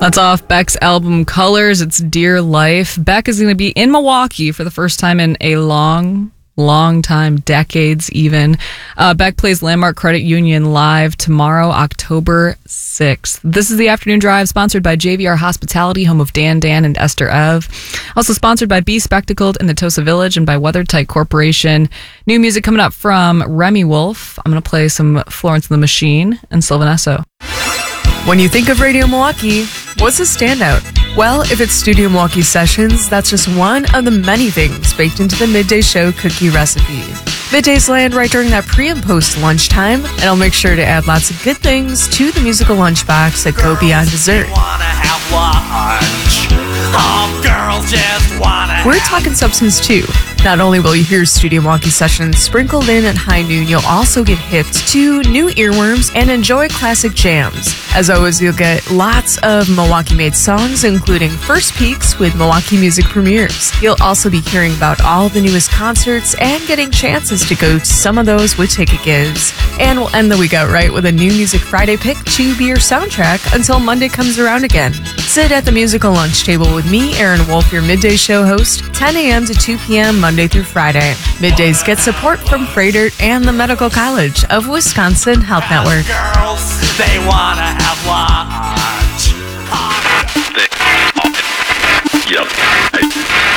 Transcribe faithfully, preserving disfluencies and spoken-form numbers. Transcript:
That's off Beck's album Colors. It's Dear Life. Beck is going to be in Milwaukee for the first time in a long, long time, decades even. Uh, Beck plays Landmark Credit Union live tomorrow, October sixth. This is the Afternoon Drive, sponsored by J V R Hospitality, home of Dan Dan and Esther Ev. Also sponsored by Be Spectacled in Natosa Village and by WeatherTight Corporation. New music coming up from Remy Wolf. I'm going to play some Florence and the Machine and Sylvan Esso. When you think of Radio Milwaukee, what's a standout? Well, if it's Studio Milwaukee Sessions, that's just one of the many things baked into the Midday Show cookie recipe. Middays land right during that pre and post lunchtime, and I'll make sure to add lots of good things to the musical lunchbox that go beyond dessert. We're talking substance too. Not only will you hear Studio Milwaukee Sessions sprinkled in at high noon, you'll also get hip to new earworms and enjoy classic jams. As always, you'll get lots of Milwaukee-made songs, including First Peaks with Milwaukee Music Premieres. You'll also be hearing about all the newest concerts and getting chances to go to some of those with ticket gives. And we'll end the week out right with a new Music Friday pick to be your soundtrack until Monday comes around again. Sit at the musical lunch table with me, Aaron Wolf, your midday show host, ten a.m. to two p.m. Monday through Friday. Middays get support from Freighter and the Medical College of Wisconsin Health Network. Girls, they wanna have lunch. Yep.